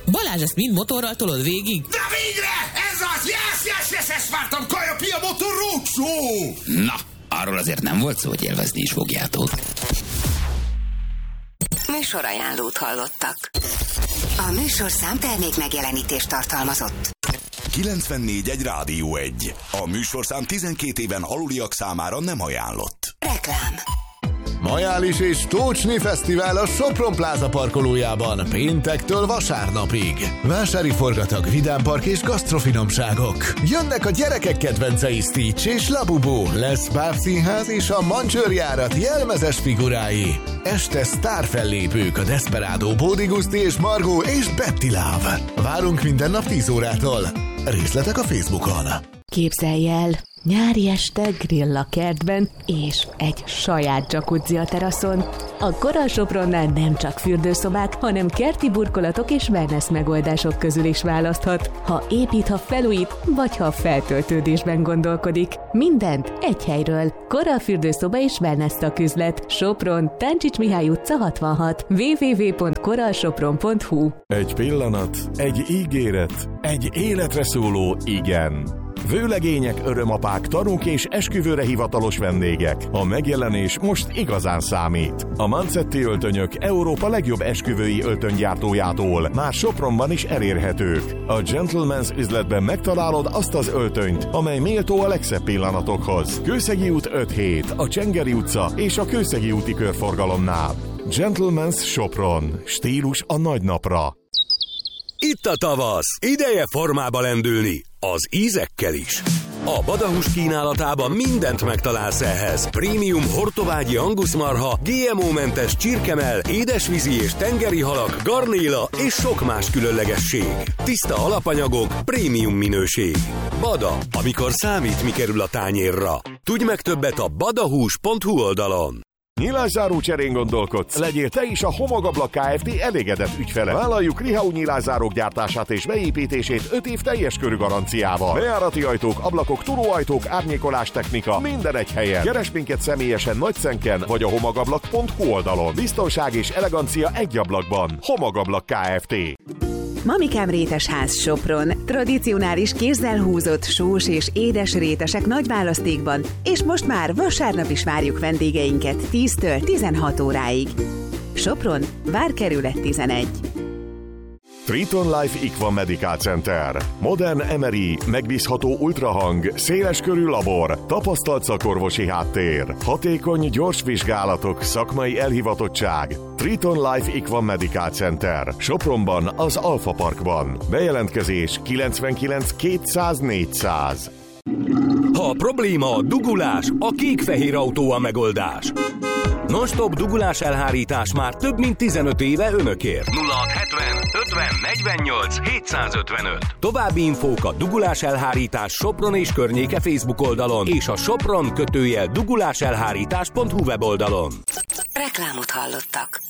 Balázs, ezt mind motorral tolod végig? De végre! Ez az! Yes, ezt vártam! Kaja Pia Motor Roadshow! Na, arról azért nem volt szó, hogy élvezni is fogjátok. Műsorajánlót hallottak. A műsorszám termék megjelenítést tartalmazott. 94.1 Rádió 1. A műsorszám 12 éven aluliak számára nem ajánlott. Reklám. Majális és Tócsni Fesztivál a Sopron Pláza parkolójában péntektől vasárnapig. Vásári forgatag, vidámpark és gasztrofinomságok. Jönnek a gyerekek kedvencei Stitch és Labubu, lesz bábszínház és a Mancsőrjárat jelmezes figurái. Este sztárfellépők a Desperado, Bódi Guszti és Margó és Betty Love. Várunk minden nap 10 órától. Részletek a Facebookon. Képzelj el, nyári este grill a kertben, és egy saját jacuzzi a teraszon. Akkor a Sopronnál nem csak fürdőszobák, hanem kerti burkolatok és wellness megoldások közül is választhat. Ha épít, ha felújít, vagy ha feltöltődésben gondolkodik. Mindent egy helyről. Kora fürdőszoba és wellness szaküzlet. Sopron, Táncsics Mihály utca 66. www.korasopron.hu. Egy pillanat, egy ígéret, egy életre szóló igen. Vőlegények, örömapák, tanúk és esküvőre hivatalos vendégek. A megjelenés most igazán számít. A Mancetti öltönyök Európa legjobb esküvői öltönygyártójától már Sopronban is elérhetők. A Gentleman's üzletben megtalálod azt az öltönyt, amely méltó a legszebb pillanatokhoz. Kőszegi út 5-7, a Csengeri utca és a Kőszegi úti körforgalomnál. Gentleman's Sopron. Stílus a nagy napra. Itt a tavasz, ideje formába lendülni, az ízekkel is. A Badahús kínálatában mindent megtalálsz ehhez. Prémium hortobágyi anguszmarha, GMO-mentes csirkemell, édesvízi és tengeri halak, garnéla és sok más különlegesség. Tiszta alapanyagok, prémium minőség. Bada, amikor számít, mi kerül a tányérra. Tudj meg többet a badahús.hu oldalon. Nyilászáró cserén gondolkodsz? Legyél te is a Homogablak Kft. Elégedett ügyfele. Vállaljuk Rihau nyilászárók gyártását és beépítését 5 év teljes körű garanciával. Bejárati ajtók, ablakok, turóajtók, árnyékolás technika, minden egy helyen. Keresd minket személyesen Nagyszenken vagy a homogablak.hu oldalon. Biztonság és elegancia egy ablakban. Homogablak Kft. Mamikám rétesház Sopron. Tradicionális kézzel húzott sós és édes rétesek nagy választékban, és most már vasárnap is várjuk vendégeinket 10-től 16 óráig. Sopron, Várkerület 11. Triton Life Equa Medical Center. Modern MRI, megbízható ultrahang, széleskörű labor, tapasztalt szakorvosi háttér, hatékony, gyors vizsgálatok, szakmai elhivatottság. Triton Life Equa Medical Center. Sopronban, az Alfa Parkban. Bejelentkezés 99 200 400. Ha a probléma a dugulás, a kék-fehér autó a megoldás. Non-stop dugulás elhárítás már több mint 15 éve önökért. 0670 50 48 755. További infók a Dugulás Elhárítás Sopron és környéke Facebook oldalon és a sopron-duguláselhárítás.hu weboldalon. Reklámot hallottak.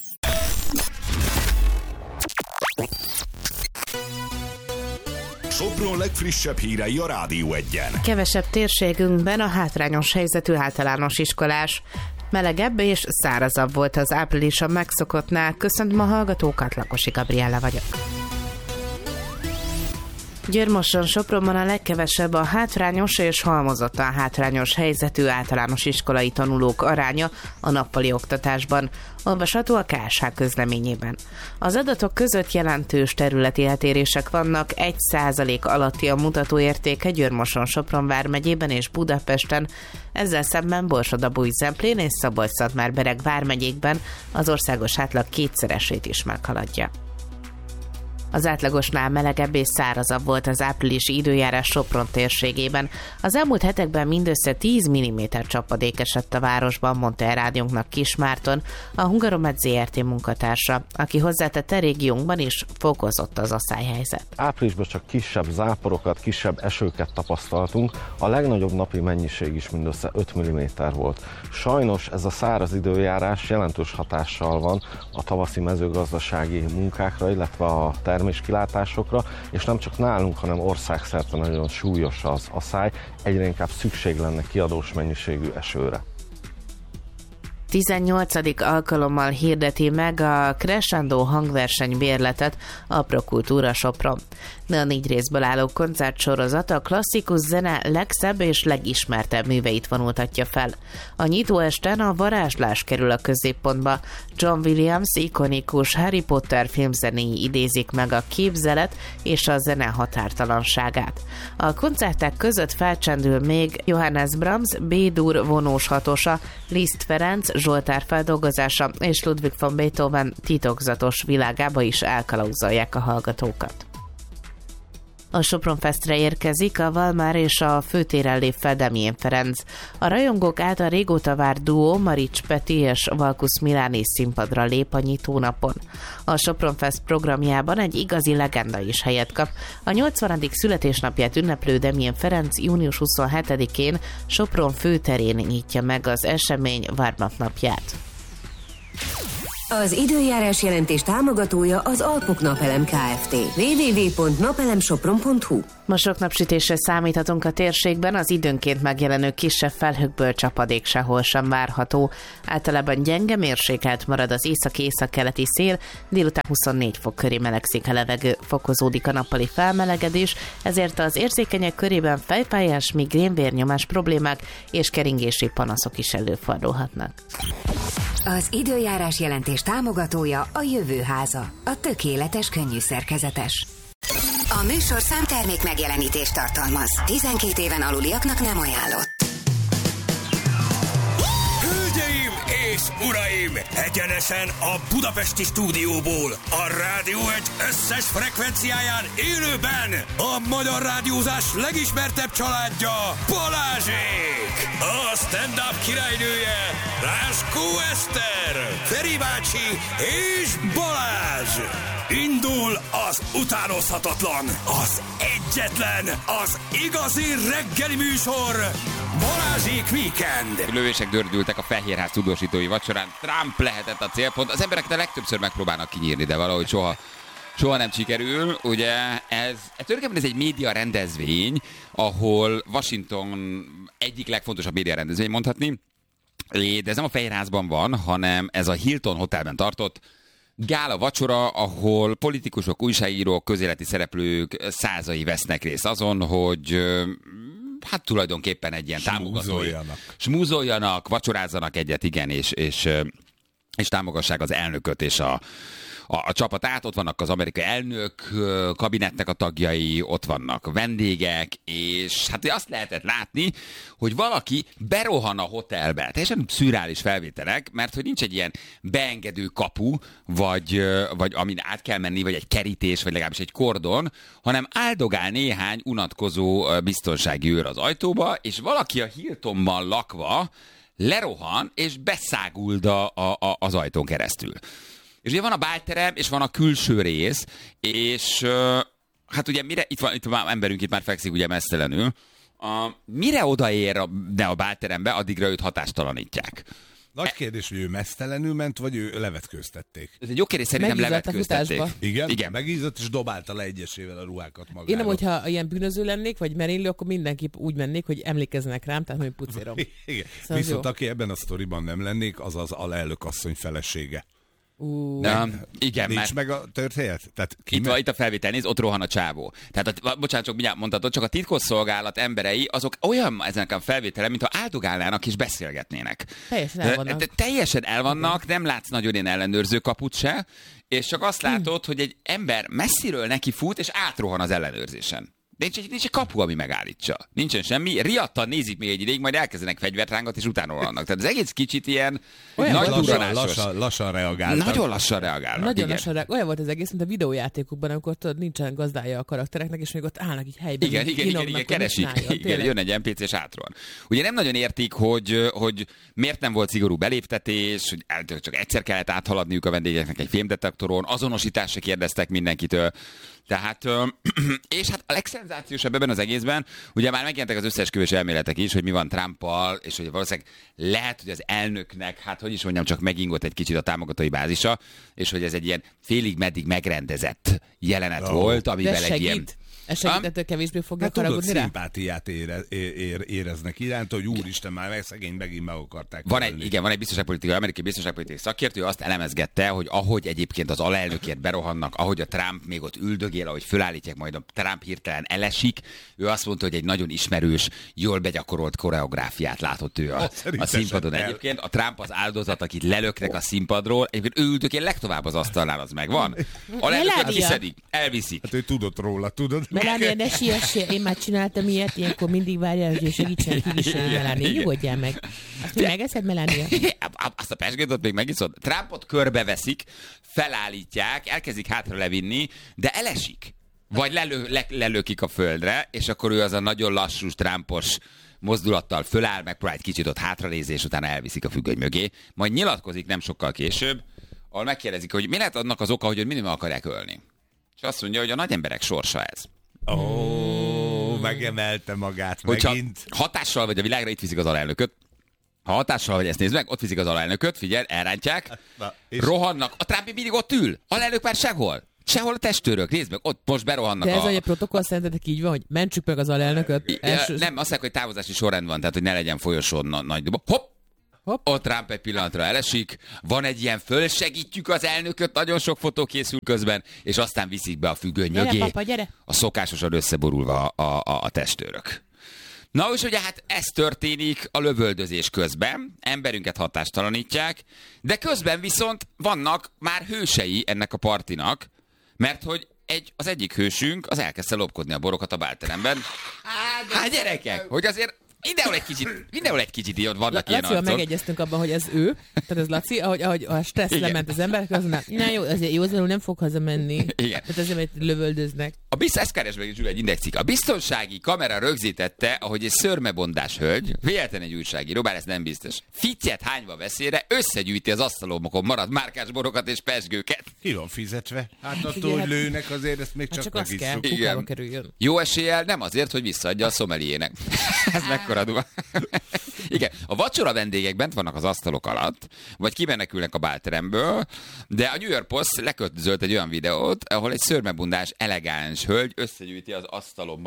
Sopron legfrissebb hírei a Rádió 1-en. Kevesebb térségünkben a hátrányos helyzetű általános iskolás. Melegebb és szárazabb volt az április a megszokottnál. Köszöntöm a hallgatókat, Lakosi Gabriella vagyok. Győr-Moson, Sopronban a legkevesebb a hátrányos és halmozottan hátrányos helyzetű általános iskolai tanulók aránya a nappali oktatásban, olvasható a KSH közleményében. Az adatok között jelentős területi eltérések vannak, 1% alatti a mutatóértéke Győr-Moson, Sopron vármegyében és Budapesten, ezzel szemben Borsod-Abaúj-Zemplén és Szabolcs-Szatmár-Bereg vármegyékben az országos átlag 2-szeresét is meghaladja. Az átlagosnál melegebb és szárazabb volt az áprilisi időjárás Sopron térségében. Az elmúlt hetekben mindössze 10 mm csapadék esett a városban, mondta el rádiónknak Kis Márton, a Hungaromed Zrt. Munkatársa, aki hozzátette, régiónkban is fokozott az aszályhelyzet. Áprilisban csak kisebb záporokat, kisebb esőket tapasztaltunk, a legnagyobb napi mennyiség is mindössze 5 mm volt. Sajnos ez a száraz időjárás jelentős hatással van a tavaszi mezőgazdasági munkákra, illetve a terméskilátásokra, és nem csak nálunk, hanem országszerte nagyon súlyos az aszály, egyre inkább szükség lenne kiadós mennyiségű esőre. 18. alkalommal hirdeti meg a Crescendo hangverseny bérletet a Prokultúra Sopron. A 4 részből álló koncertsorozat a klasszikus zene legszebb és legismertebb műveit vonultatja fel. A nyitó esten a varázslás kerül a középpontba. John Williams ikonikus Harry Potter filmzenéi idézik meg a képzelet és a zene határtalanságát. A koncertek között felcsendül még Johannes Brahms B-dur vonós hatosa, Liszt Ferenc Zsoltár feldolgozása és Ludwig van Beethoven titokzatos világába is elkalauzolják a hallgatókat. A Sopron Festre érkezik a Valmár és a főtéren lép fel Damien Ferenc. A rajongók által régóta várt duó Marics Peti és Valkusz Miláni színpadra lép a nyitónapon. A Sopron Fest programjában egy igazi legenda is helyet kap. A 80. születésnapját ünneplő Damien Ferenc június 27-én Sopron főterén nyitja meg az esemény warm-up napját. Az időjárás jelentés támogatója az Alpok Napelem Kft. www.napelemsopron.hu. Ma sok napsütésre számíthatunk a térségben, az időnként megjelenő kisebb felhőkből csapadék sehol sem várható. Általában gyenge, mérsékelt marad az észak-északkeleti szél, délután 24 fok köré melegszik a levegő, fokozódik a nappali felmelegedés, ezért az érzékenyek körében fejfájás, migrén, vérnyomás problémák és keringési panaszok is előfordulhatnak. Az időjárás jelentés támogatója a Jövőháza, a tökéletes könnyű szerkezetes. A műsor számtermék megjelenítést tartalmaz. 12 éven aluliaknak nem ajánlott. Hölgyeim és uraim! Egyenesen a budapesti stúdióból, a Rádió 1 összes frekvenciáján élőben a magyar rádiózás legismertebb családja, Balázsék! A stand-up királynője, Ráskó Eszter, Feri bácsi és Balázs! Indul az utánozhatatlan, az egyetlen, az igazi reggeli műsor, Balázsék Weekend! Lövések dördültek a Fehérház tudósítói vacsorán. Trump lehetett a célpont. Az emberek legtöbbször megpróbálnak kinyírni, de valahogy soha nem sikerül. Ugye tulajdonképpen ez egy média rendezvény, ahol Washington egyik legfontosabb média rendezvény mondhatni, de ez nem a Fehérházban van, hanem ez a Hilton Hotelben tartott gála vacsora, ahol politikusok, újságírók, közéleti szereplők százai vesznek részt azon, hogy hát tulajdonképpen egy ilyen támogatói. Smúzoljanak, vacsorázzanak egyet, igen, és támogassák az elnököt és a csapatát. Ott vannak az amerikai elnök kabinetnek a tagjai, ott vannak vendégek, és hát azt lehetett látni, hogy valaki berohan a hotelbe. Teljesen szürreális felvételek, mert hogy nincs egy ilyen beengedő kapu, vagy amin át kell menni, vagy egy kerítés, vagy legalábbis egy kordon, hanem áldogál néhány unatkozó biztonsági őr az ajtóba, és valaki a Hiltonban lakva lerohan, és beszáguld az ajtón keresztül. És ugye van a bálterem, és van a külső rész, és hát ugye itt van emberünk, itt már fekszik ugye mesztelenül, mire odaér a bálterembe, addigra őt hatástalanítják. Nagy kérdés, hogy ő mesztelenül ment, vagy ő levetkőztették? Ez egy jó kérdés, szerintem levetkőztették. Igen, megízott, és dobálta le egyesével a ruhákat magára. Én nem, hogyha ilyen bűnöző lennék, vagy merénylő, akkor mindenképp úgy mennék, hogy emlékeznek rám, tehát hogy pucérom. Igen. Szóval viszont aki ebben a sztoriban nem lennék, az az alelnök asszony felesége. Igen, nincs meg a történet? Tehát itt a felvétel, nézd, ott rohan a csávó. Tehát, bocsánat, csak mindjárt mondhatod, csak a titkosszolgálat emberei, azok olyan ezen a felvételen, mintha áldogálnának és beszélgetnének. Teljesen el vannak, nem látsz nagyon ilyen ellenőrző kaput se, és csak azt látod, hogy egy ember messziről neki fut, és átrohan az ellenőrzésen. De nincs egy kapu, ami megállítsa. Nincsen semmi. Riadtan nézik még egy ideig, majd elkezdenek fegyvert rángat, és utána vannak. Tehát az egész kicsit ilyen lassan reagáltak. Nagyon lassan reagálnak. Nagyon lassan reagálnak. Olyan volt az egész, mint a videójátékokban, amikor ott nincsen gazdája a karaktereknek, és még ott állnak így helyben. Igen, keresik. Igen, jön egy NPC és átrohan. Ugye nem nagyon értik, hogy miért nem volt szigorú beléptetés, hogy csak egyszer kellett áthaladniuk a vendégeknek egy fémdetektoron, azonosításra kérdeztek mindenkitől. Tehát, és hát a legszenzációsabb ebben az egészben, ugye már megjelentek az összeesküvés elméletek is, hogy mi van Trumpal, és hogy valószínűleg lehet, hogy az elnöknek, hát hogy is mondjam, csak megingott egy kicsit a támogatói bázisa, és hogy ez egy ilyen félig meddig megrendezett jelenet volt, amivel egy ilyen... Ez segítettől kevésbé fogja haragudni rá? Szimpátiát éreznek iránt, hogy úristen, már szegény megint meg akarták. Van egy biztonságpolitikai, amerikai biztonságpolitikai szakértő, azt elemezgette, hogy ahogy egyébként az alelnökért berohannak, ahogy a Trump még ott üldögél, ahogy fölállítják, majd a Trump hirtelen elesik, ő azt mondta, hogy egy nagyon ismerős, jól begyakorolt koreográfiát látott ő a színpadon. Egyébként a Trump az áldozat, akit lelöknek a színpadról, egyébként ő üldögél legtovább az asztalnál, az megvan. Alelnököt kiszedik, elviszik. Hát ő tudott róla, tudod. Melania, ne siess, én már csináltam ilyet, ilyenkor mindig várjál, hogy segítsen kiviselni, Melania. Nyugodjál meg. Azt még megeszed, Melania? Azt a pesgőt ott még megiszod. Trumpot körbeveszik, felállítják, elkezdik hátra levinni, de elesik. Vagy lelökik a földre, és akkor ő az a nagyon lassú, Trumpos mozdulattal föláll, megpróbál egy kicsit ott hátranézni, és utána elviszik a függöny mögé. Majd nyilatkozik nem sokkal később, ahol megkérdezik, hogy mi lehet annak az oka, hogy mindig meg akarják ölni. És azt mondja, hogy a nagy emberek sorsa ez. Megemelte magát hogyha megint. Hatással vagy a világra, itt viszik az alelnököt. Ha hatással vagy, ezt nézd meg, ott viszik az alelnököt, figyelj, elrántják, rohannak, a Trump mindig ott ül, alelnök már sehol. Sehol a testőrök, nézd meg, ott most berohannak. De ez a protokoll szerintetek így van, hogy mentsük meg az alelnököt? Nem, azt mondják, hogy távozási sorrend van, tehát hogy ne legyen folyosón nagy doba. Hopp! Ott Trump egy pillanatra elesik, van egy ilyen fölsegítjük az elnököt, nagyon sok fotó készül közben, és aztán viszik be a függöny mögé. Gyere, papa, gyere! A szokásosan összeborulva a testőrök. Na és ugye hát ez történik a lövöldözés közben, emberünket hatástalanítják, de közben viszont vannak már hősei ennek a partinak, mert hogy az egyik hősünk az elkezdte lopkodni a borokat a bálteremben. Hát gyerekek, hogy azért mindenhol egy kicsit így vannak ilyen arcok. arcok. Megegyeztünk abban, hogy ez ő, tehát ez Laci, ahogy a stressz lement az emberek, azt mondják, na jó, azért józanul nem fog hazamenni. Igen. Tehát azért, mert lövöldöznek. Ezt keres meg egy indexik. A biztonsági kamera rögzítette, ahogy egy szörmebondás hölgy, véletlen egy újságíró, bár ez nem biztos, fittyet hányva veszélyre összegyűjti az asztalomokon maradt márkás borokat és pezsgőket. Ki van fizetve? Hát attól, hogy lőnek, azért ezt még csak az kell, kukába kerüljön. Jó eséllyel nem azért, hogy visszaadja a szomeliének. Ez mekkora duma. Igen, a vacsora vendégek bent vannak az asztalok alatt, vagy kimenekülnek a bálteremből, de a New York Post leközölt egy olyan videót, ahol egy szörmebundás, elegáns hölgy összegyűjti az asztalon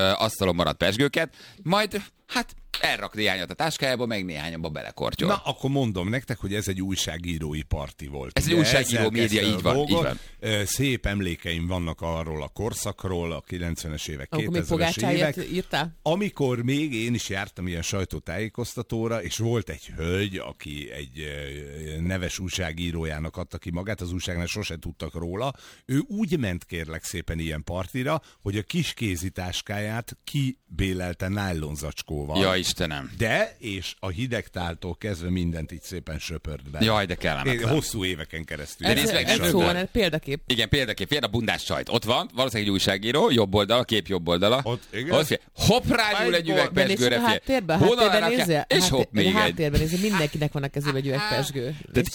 maradt pezsgőket, majd hát elrak néhányat a táskájába, meg néhányabba belekortyol. Na, akkor mondom nektek, hogy ez egy újságírói parti volt. Ez egy újságíró média, így van. Szép emlékeim vannak arról a korszakról, a 90-es évek, 2000-es évek. Írtál? Amikor még én is jártam ilyen sajtótájékoztatóra, és volt egy hölgy, aki egy neves újságírójának adta ki magát, az újságnál sose tudtak róla. Ő úgy ment kérlek szépen ilyen partira, hogy a kis kézitáskáját kibélelte nájlonzacskóval. Ja, Istenem. De, és a hidegtáltól kezdve mindent így szépen söpört be. Jaj, de kellemetlen. Hosszú éveken keresztül. Ez szó van, példakép. Igen, példakép. Fél a bundás sajt. Ott van, valószínűleg egy újságíró, jobb oldala, kép jobb oldala. Ott hopp, rányúl egy üvegpezsgőre. Háttérben nézze. És hopp, még egy. Háttérben nézze, mindenkinek van a kezében egy üvegpezsgő.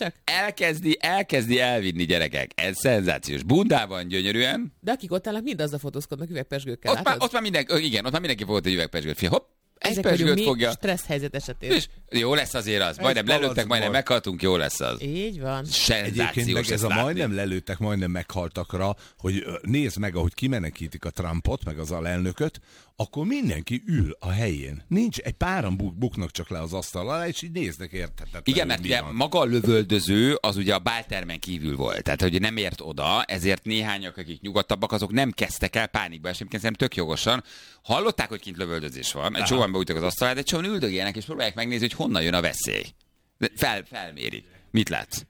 Elkezdi elvinni, gyerekek. Ez szenzációs. Bundában gyönyörűen. De akik ott állnak, mind azzal fotózkodnak üvegpezsgőkkel. Ott már mindenki volt egy üvegpezsgőt. Hopp. Ezek vagyunk mi stressz helyzet esetén. És jó lesz azért az. Majdnem lelőttek, majdnem meghaltunk, jó lesz az. Így van. Egyébként meg ez a majdnem lelőttek, majdnem meghaltakra, hogy nézd meg, ahogy kimenekítik a Trumpot, meg az alelnököt, akkor mindenki ül a helyén. Nincs, egy páran buknak csak le az asztal alá, és így néznek érthetetlenül. Igen, mert ugye maga a lövöldöző az ugye a báltermen kívül volt. Tehát, hogy nem ért oda, ezért néhányak, akik nyugodtabbak, azok nem kezdtek el pánikba esni, szerintem tök jogosan. Hallották, hogy kint lövöldözés van, egy csomóan beújtak az asztalát, de csomóan üldögélnek, és próbálják megnézni, hogy honnan jön a veszély. Felmérik. Mit látsz?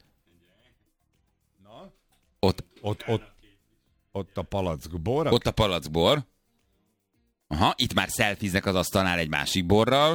Ott a palackbor. Ott a palackbor. Aha, itt már szelfiznek az asztalnál egy másik borral.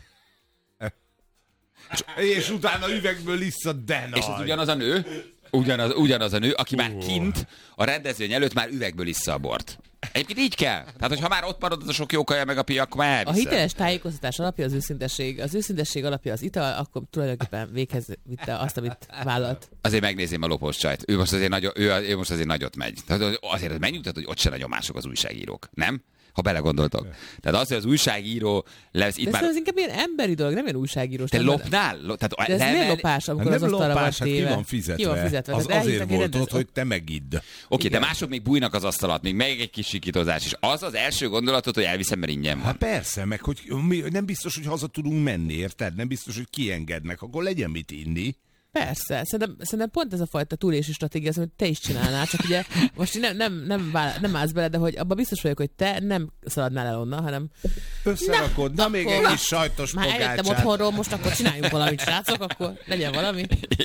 És utána üvegből iszad, de nagy. És ez ugyanaz a nő, ugyanaz a nő, aki már kint a rendezvény előtt már üvegből issza a bort. Egyébként így kell. Tehát, hogyha már ott marad a sok jó kaja meg a pia, akkor már elviszed. A hiteles tájékoztatás alapja az őszintesség. Az őszintesség alapja az ital, akkor tulajdonképpen véghez vitte azt, amit vállalt. Azért megnézném a lopós csajt. Ő most azért nagyot megy. Tehát azért megnyugtat, hogy ott se a nyomások az újságírók. Nem? ha belegondoltok. Tehát az, hogy az újságíró lesz itt de már... ez inkább ilyen emberi dolog, nem ilyen újságírós. Te lopnál? De ez miért lopás, amikor az asztalra van téve? Ki van fizetve. Az azért volt ott, hogy te megidd. Oké, de mások még bújnak az asztal alatt, még meg egy kis sikítozás is. Az első gondolatot, hogy elviszem, mert ingyen van. Hát persze, meg hogy nem biztos, hogy haza tudunk menni, érted? Nem biztos, hogy kiengednek, akkor legyen mit inni. Persze, szerintem pont ez a fajta túlélési stratégia, amit te is csinálnál, csak ugye most nem állsz bele, de hogy abban biztos vagyok, hogy te nem szaladnál el onnan, hanem... Összerakod, na még egy kis sajtos pogácsát. Már eljöttem otthonról, most akkor csináljunk valamit, srácok, akkor legyen valami.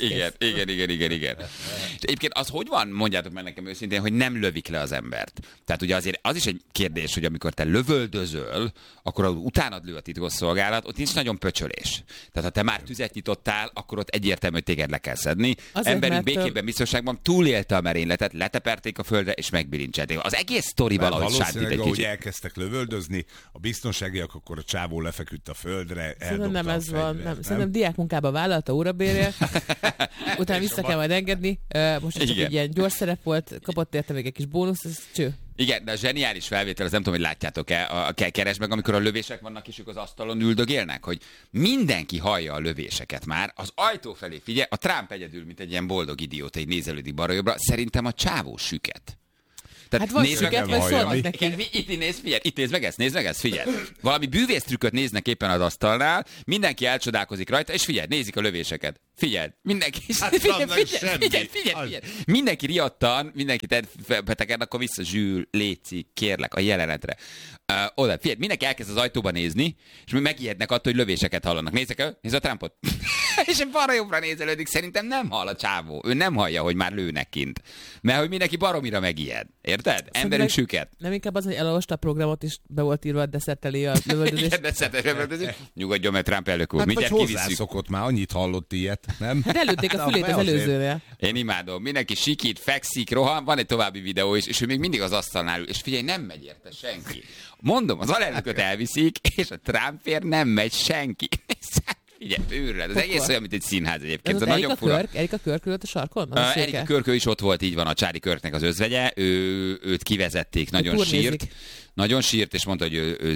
Igen. És egyébként az hogy van, mondjátok meg nekem őszintén, hogy nem lövik le az embert. Tehát ugye azért az is egy kérdés, hogy amikor te lövöldözöl, akkor utánad lő a titkosszolgálat, ott nincs nagyon pöcsölés. Tehát ha te már tüzet nyitottál, akkor ott egyértelmű, hogy téged le kell szedni. Azért, emberünk békében, biztonságban túlélte a merényletet, leteperték a földre és megbilincselték. Az egész sztori valahogy sántít egy kicsit. Ahogy elkezdtek lövöldözni, a biztonságiak, akkor a csávó lefeküdt a földre, szerintem nem ez van. Szerintem diákmunkába vállalta órabérje, utána vissza kell majd engedni. Most csak egy ilyen gyors szerep volt, kapott érte még egy kis bónusz, ez cső. Igen, de a zseniális felvétel, az nem tudom, hogy látjátok-e, keresd meg, amikor a lövések vannak, és ők az asztalon üldögélnek, hogy mindenki hallja a lövéseket már, az ajtó felé figyelj, a Trump egyedül, mint egy ilyen boldog idióta, így nézelődik balra-jobbra, szerintem a csávó süket. Tehát hát van süket, vagy szólnak neki. Itt nézd meg ezt, figyelj. Valami bűvésztrükköt néznek éppen az asztalnál, mindenki elcsodálkozik rajta, és figyelj, nézik a lövéseket. Figyelj, mindenki. Hát figyelj. Mindenki riadtan, mindenki betegen, akkor vissza Zsül, léci, kérlek, a jelenetre. Oda, figyelj, mindenki elkezd az ajtóba nézni, és megijednek attól, hogy lövéseket hallanak. Nézd a Trumpot. És balra-jobbra nézelődik, szerintem nem hall a csávó. Ő nem hallja, hogy már lőnek kint. Mert hogy mindenki baromira megijed. Érted? Emberünk süket. Nem inkább az, hogy elolvasta a programot, és be volt írva a desszert elé a lövöldözés. Igen, desszert lövöldözés. Nyugodjon, mert Trump elnök úr. Hát vagy hozzászokott már, annyit hallott ilyet, nem? Hát előtték a fülét az előzőnél. Én imádom. Mindenki sikít, fekszik, rohan. Van egy további videó is, és ő még mindig az asztalnál ül. És figyelj, nem megy érte senki. Mondom, az alelnököt elviszik, és a Trumpért nem megy senki. Figyelj, őrület. Az egész olyan, mint egy színház egyébként. Ez nagyon fura. Erika Körk ült a sarkon? Erika Körkő is ott volt, így van, a Csári Körknek az özvegye. Őt kivezették, nagyon sírt. Nagyon sírt, és mondta, hogy ő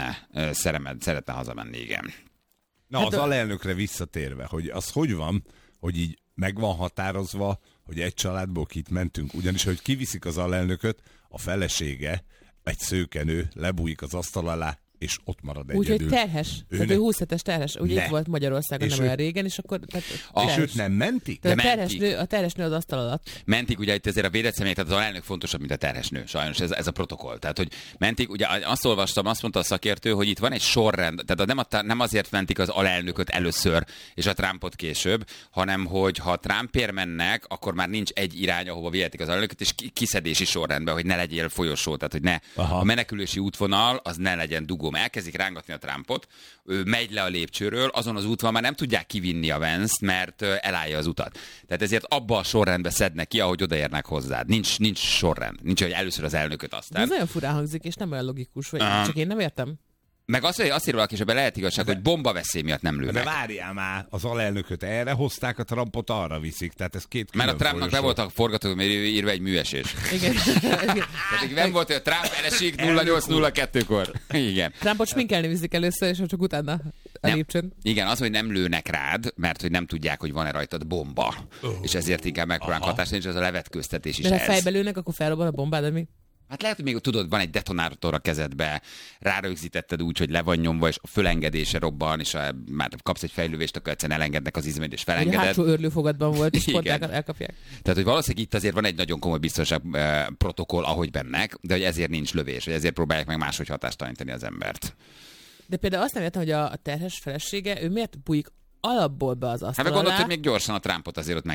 szeretne hazamenni, igen. Na, hát az alelnökre visszatérve, hogy az hogy van, hogy így meg van határozva, hogy egy családból kit mentünk, ugyanis, hogy kiviszik az alelnököt, a felesége, egy szőkenő, lebújik az asztal alá, és ott marad egyedül. Úgyhogy terhes. Tehát ő 20 hetes terhes. Ugye itt volt Magyarországon nem olyan régen, és akkor... És őt nem mentik? De a terhes nő az asztal alatt. Mentik, ugye itt ezért a védett személy, tehát az alelnök fontosabb, mint a terhes nő. Sajnos ez a protokoll. Tehát, hogy mentik, ugye azt olvastam, azt mondta a szakértő, hogy itt van egy sorrend, tehát nem azért mentik az alelnököt először, és a Trumpot később, hanem hogy ha Trumpért mennek, akkor már nincs egy irány, ahova vihetik az alelnököt, és kiszedési sorrendben, hogy ne legyél folyosó, tehát hogy ne a menekülési útvonal az ne legyen dugó. Elkezdik rángatni a Trumpot, ő megy le a lépcsőről, azon az úton már nem tudják kivinni a Vance-t, mert elállja az utat. Tehát ezért abba a sorrendbe szednek ki, ahogy odaérnek hozzád. Nincs sorrend. Nincs, hogy először az elnököt, aztán. De ez nagyon furán hangzik, és nem olyan logikus, vagy csak én nem értem. Meg azt ír valaki, és ebben lehet igazság, hogy bombaveszély miatt nem lőnek. De várjál már, az alelnököt erre hozták, a Trumpot arra viszik, tehát ez két külön. Mert a Trumpnak le volt a forgatókönyvben írva egy műesés. Igen. Tehát nem volt, hogy a Trump elesik 08:02-kor. Igen. Trumpot sminkelni viszik először, és csak utána a lépcsőn. Igen, az, hogy nem lőnek rád, mert hogy nem tudják, hogy van-e rajtad bomba. És ezért inkább megpróbálnak hatásni, és az a levetkőztetés is. De ha fejbe lőnek, akkor felrobban a bombád, de mi? Hát lehet, hogy még tudod, van egy detonátor a kezedbe, rárögzítetted úgy, hogy le van nyomva, és a fölengedése robban, és már kapsz egy fejlővést, akkor egyszerűen elengednek az izmed, és felengeded. Egy hátsó őrlőfogadban volt, és pont elkapják. Tehát, hogy valószínűleg itt azért van egy nagyon komoly biztonság protokoll, ahogy bennek, de hogy ezért nincs lövés, hogy ezért próbálják meg máshogy hatástalanítani az embert. De például azt nem értem, hogy a terhes felesége, ő miért bújik alapból be az asztal alá? Hát meg gondolt, hogy még gyorsan a Trumpot azért ott meg.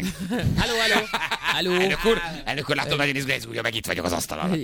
Halló. Elnök úr, látom, nagyon izgulja, meg itt vagyok az asztal alatt.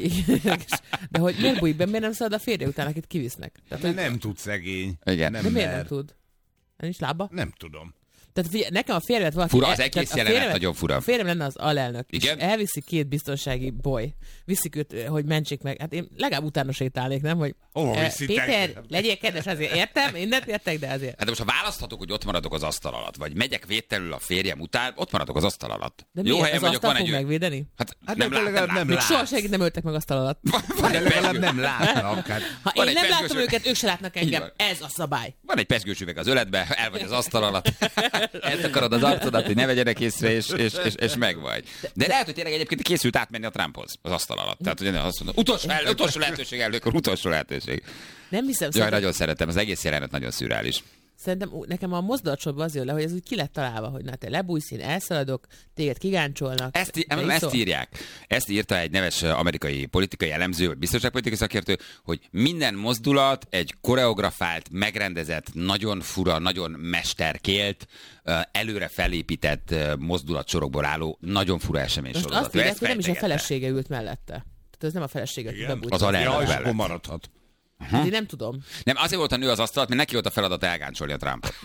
De hogy miért bújik be, miért nem szalad a férje után, akit kivisznek? Tehát, nem tud szegény. Igen. De miért nem tud? Nincs lába? Nem tudom. Tehát figyelj, nekem a férjemet valaki... Fura, az egész jelenet nagyon fura. A férjem lenne az alelnök, igen? és elviszi 2 biztonsági boly. Viszik őt, hogy mentsék meg. Hát én legalább utána sétálnék, nem? Hogy Péter, legyél kedves, azért értem, mindent értek, de azért. Hát de most ha választhatok, hogy ott maradok az asztal alatt, vagy megyek védtelül a férjem után, ott maradok az asztal alatt. De jó helyen vagyok, van egy... megvédeni? Hát nem lát. Még soha senkit nem öltek meg asztal alatt. Legalább nem látnak. Ha én nem látom őket, ők se látnak engem. Ez a szabály. Van egy pezsgős üveg az öletbe, el vagy az asztal alatt. Eltakarod az arcodat, hogy ne vegyenek észre, és meg vagy. De lehet, hogy tényleg egyébként készült átmenni a Trumphoz az asztal alatt. Tehát, hogy azt mondom, utolsó lehetőség, elnök úr, utolsó lehetőség. Nem hiszem. Jaj, nagyon szeretem, az egész jelenet nagyon szürreális. Szerintem nekem a mozdulatsorban az jön le, hogy ez úgy ki lett találva, hogy na te lebújsz, én elszaladok, téged kigáncsolnak. Ezt írják. Ezt írta egy neves amerikai politikai elemző, vagy biztonságpolitikai szakértő, hogy minden mozdulat egy koreografált, megrendezett, nagyon fura, nagyon mesterkélt, előre felépített mozdulatsorokból álló, nagyon fura esemény sorozat. Most azt írják, hogy nem is a felesége ült mellette. Tehát ez nem a felesége, aki bebújt. Az alelnök mellett. Maradhat. Hát én nem tudom. Nem, azért volt a nő az asztalat, mert neki volt a feladat elgáncsolni a Trumpot.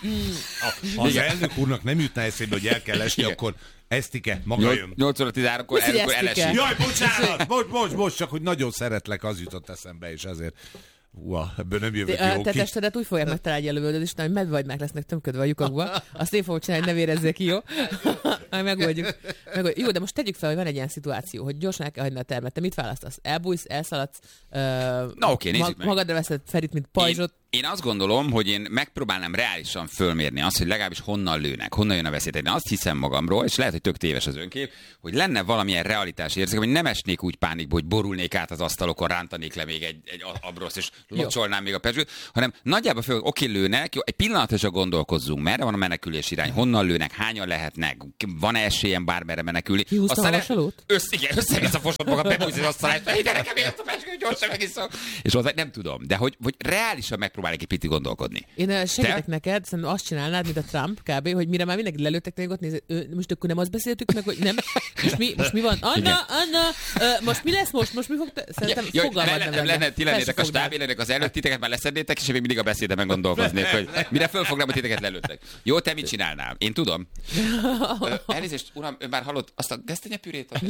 Az elnök úrnak nem jutna eszébe, hogy el kell esni, akkor Esztike, maga jön. 8 óra 13-kor elesik. Jaj, bocsánat! Most csak, hogy nagyon szeretlek, az jutott eszembe, és ezért... ebből nem jövök jó ki. Te testedet úgy fogják megtalálni a lövöldöd, és hogy medvagymák lesznek tömködve a lyukakba. Azt én fogok csinálni, hogy ne vérezzék ki, jó? Megoldjuk. Jó, de most tegyük fel, hogy van egy ilyen szituáció, hogy gyorsan el kell hagyni a termet. Te mit választasz? Elbújsz, elszaladsz, na oké, nézzük meg. Magadra veszed Ferit, mint pajzsot. Én azt gondolom, hogy én megpróbálnám reálisan fölmérni azt, hogy legalábbis honnan lőnek, honnan jön a veszély. Én azt hiszem magamról, és lehet, hogy tök téves az önkép, hogy lenne valamilyen realitás érzékem, hogy nem esnék úgy pánikba, hogy borulnék át az asztalokon, rántanék le még egy abroszt, és locsolnám még a pezsőt, hanem nagyjából föl, oké, lőnek, jó, egy pillanatra csak gondolkozzunk, merre van a menekülés irány, honnan lőnek, hányan lehetnek, van-e esélyem bármerre menekülni. Kihúztam a vasalót? Össze-vissza fosod magad, bebújsz az asztalát, ide nekem ezt a pezsgőt, gyorsan megiszom. És hozzá nem tudom, de hogy reálisan megpróbálnék egy picit gondolkodni. Én segítek neked, szerintem azt csinálnád, mint a Trump kb., hogy mire már mindenki lelőttek, tényleg ott néz, most akkor nem azt beszéltük meg, hogy nem, most mi van? Anna, most mi lesz most? Most mi fog? Szerintem fogalmad nem lenne. Ti lennétek a stáb, lennétek az előtt, titeket már leszednétek, és én még mindig a beszédemen gondolkoznék, hogy mire fölfognám, hogy titeket lelőttek. Jó, te mit csinálnál? Én tudom. Elnézést, uram, ön már hallott azt a gesztenyepürét?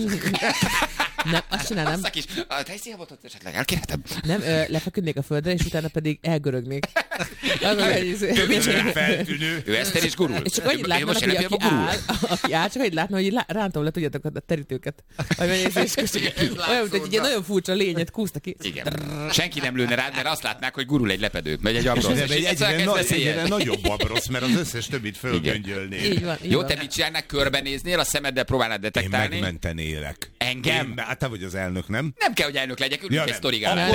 Nem, azt csinálnám. A tejszínjabotot esetleg elkérhetem? Nem, lefeküdnék a földre, és utána pedig elgörögnék. Feltűnő. Ő Eszter is gurul. És csak annyit látnának, hogy aki áll, csak annyit látna, hogy rántom le, tudjátok, a terítőket. Olyan, mint egy ilyen nagyon furcsa lényet kúzta ki. Igen. Senki nem lőne rád, mert azt látnák, hogy gurul egy lepedő, megy egy abrosz. Egyre nagyobb abrosz, mert az összes többit fölgöngyölné. Jó, te mit csinálnál? Körbenéznél, a szemeddel próbálnád detektálni? Én megmentenélek. Engem? Hát te vagy az elnök, nem? Nem kell, hogy elnök legyek, ülünk egy sztorigálán.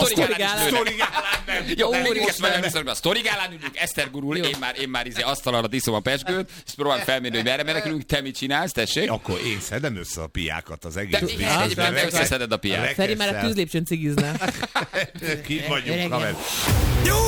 Jó, a sztorigálán ülünk, Eszter gurul, én már asztal alatt iszom a pezsgőt, és próbálom felmérni, hogy merre menekülünk, te mit csinálsz, tessék? Akkor én szedem össze a piákat az egész biztos. Egyébként te összeszeded a piát. Feri már a tűzlépcsőn cigizne. Ki vagyunk, haver.